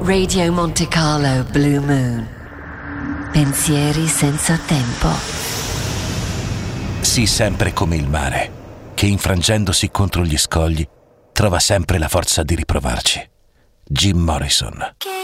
Radio Monte Carlo Blue Moon. Pensieri senza tempo. Sii sempre come il mare, che infrangendosi contro gli scogli trova sempre la forza di riprovarci. Jim Morrison.